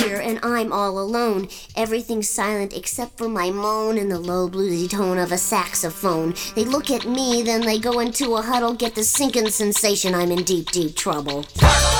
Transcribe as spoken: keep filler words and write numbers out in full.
and I'm all alone. Everything's silent except for my moan and the low bluesy tone of a saxophone. They look at me, then they go into a huddle, get the sinking sensation I'm in deep, deep trouble.